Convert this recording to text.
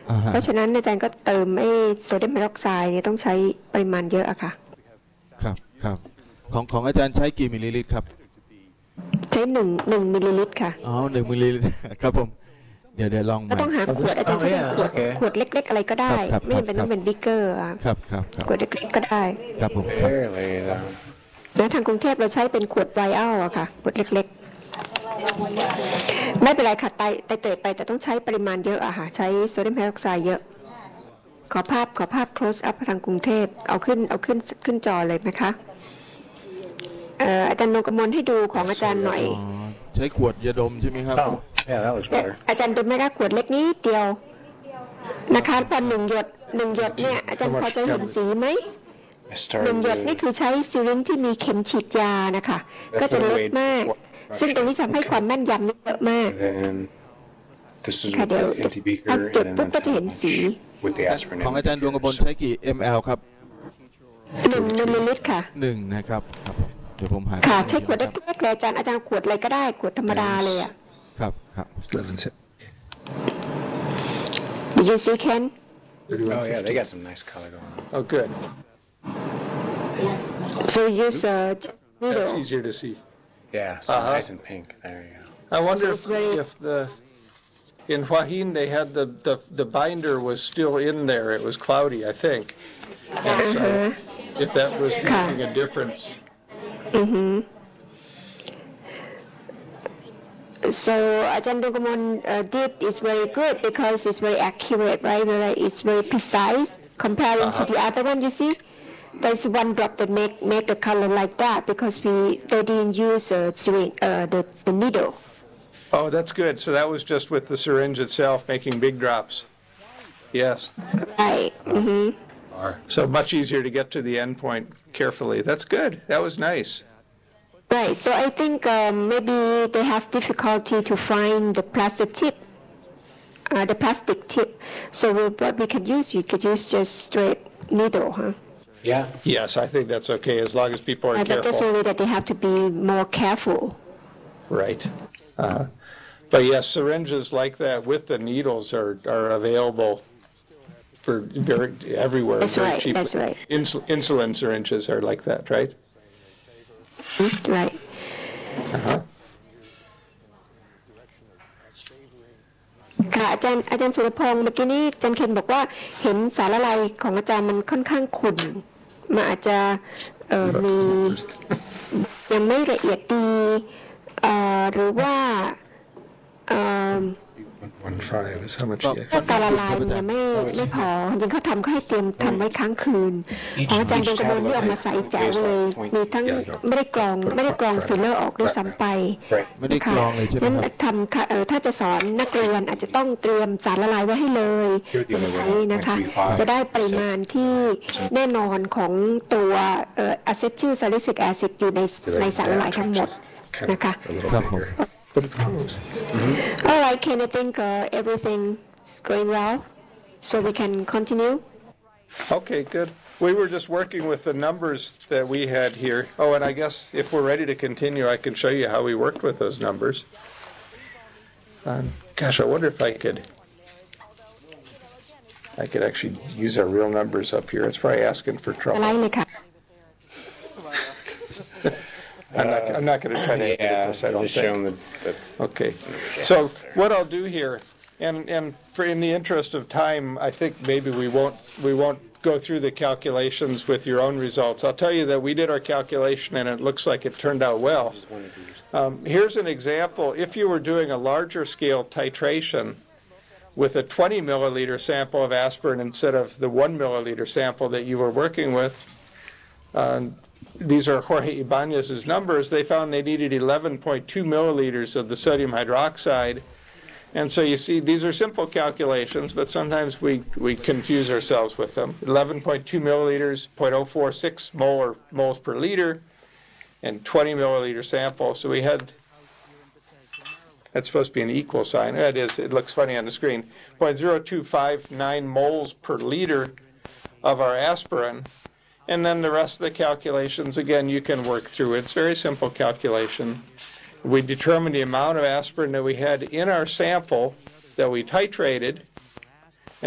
เพราะฉะนั้นอาจารย์ก็เติมโซเดียมไฮดรอกไซด์เนี่ยต้องใช้ปริมาณเยอะอะค่ะครับของอาจารย์ใช้กี่มิลลิลิตรครับใช้1 มิลลิลิตรค่ะอ๋อ1 มิลลิลิตรครับผมเดี๋ยวลองก็ต้องหาขวดอาจารย์ใช้ขวดเล็กๆอะไรก็ได้ไม่จำเป็นต้องเป็นบิ๊กเกอร์ครับขวดเล็กๆก็ได้ครับผมนะทางกรุงเทพเราใช้เป็นขวดไวอัลอะค่ะขวดเล็กๆไม่เป็นไรค่ะไตเตยไปแต่ต้องใช้ปริมาณเยอะอะค่ะใช้โซเดียมไฮดรอกไซด์เยอะขอภาพ close up ทางกรุงเทพเอาขึ้นจอเลยไหมคะอาจารย์นงกมลให้ดูของอาจารย์หน่อยใช้ขวดยาดมใช่ไหมครับอาจารย์ดูไม่ได้ขวดเล็กนี้เดียวนะคะพอ1 หยดเนี่ยอาจารย์พอจะเห็นสีไหม1 หยดนี่คือใช้ซิรินที่มีเข็มฉีดยานะคะก็จะเล็กมากซึ่งตรงนี้ทำให้ความแม่นยำนี่เยอะมากค่ะเดี๋ยวถ้าเก็บปุ๊บก็จะเห็นสีของอาจารย์ดวงกมลใช้กี่ ml ครับ 1 มิลลิลิตรค่ะ 1นะครับเดี๋ยวผมหาค่ะใช้ขวดเล็กๆเลยอาจารย์ขวดอะไรก็ได้ขวดธรรมดาเลยอ่ะครับ Did you see Ken? Oh yeah, they got some nice color going on. Oh good. So use needle. That's easier to see. Yeah, so nice and pink. There you go. I wonder if in Joaquin they had the binder was still in there. It was cloudy, I think. And so if that was making a difference. So Ajahn Dongkamon did is very good because it's very accurate, right? It's very precise comparing to the other one. You see, there's one drop that make the color like that because they didn't use the needle. Oh, that's good. So that was just with the syringe itself making big drops. Yes. Right. So much easier to get to the end point carefully. That's good. That was nice. Right. So I think maybe they have difficulty to find the plastic tip. So what we could use, you could use just straight needle, huh? Yeah. Yes, I think that's okay as long as people are careful. But just only that they have to be more careful. Right. But yes, syringes like that with the needles are available for everywhere. That's right. Cheaply. That's right. Insulin syringes are like that, right? Right. ค่ะอาจารย์สุรพงศ์เมื่อกี้นี้อาจารย์เคนบอกว่าเห็นสารละลายของอาจารย์มันค่อนข้างขุ่นมันอาจจะมียังไม่ละเอียดดีหรือว่าการละลายเนี่ยไม่พอจริงเขาทำเขาให้เตรียมทำไว้ค้างคืนของอาจารย์ดวงกมลที่ออกมาใส่แจ๋วเลยมีทั้งไม่ได้กรองฟิลเลอร์ออกด้วยซ้ำไปไม่ได้กรองเลยใช่ไหมครับนั้นทำถ้าจะสอนนักเรียนอาจจะต้องเตรียมสารละลายไว้ให้เลยนี้นะคะจะได้ปริมาณที่แน่นอนของตัวอะเซทิลซาลิซิกแอซิดอยู่ในสารละลายทั้งหมดนะคะครับผม But it's close. All right, Ken, I think everything is going well, so we can continue. Okay, good. We were just working with the numbers that we had here. Oh, and I guess if we're ready to continue, I can show you how we worked with those numbers. Gosh, I wonder if I could actually use our real numbers up here. It's probably asking for trouble. I'm not going to try to edit this, I don't think. Okay. So what I'll do here, and in the interest of time, I think maybe we won't go through the calculations with your own results. I'll tell you that we did our calculation and it looks like it turned out well. Here's an example. If you were doing a larger scale titration with a 20 milliliter sample of aspirin instead of the 1 milliliter sample that you were working with, these are Jorge Ibanez's numbers. They found they needed 11.2 milliliters of the sodium hydroxide. And so you see, these are simple calculations, but sometimes we confuse ourselves with them. 11.2 milliliters, 0.046 moles per liter, and 20 milliliter sample. So we had, that's supposed to be an equal sign. It is, it looks funny on the screen. 0.0259 moles per liter of our aspirin. And then the rest of the calculations, again, you can work through. It's very simple calculation. We determined the amount of aspirin that we had in our sample that we titrated,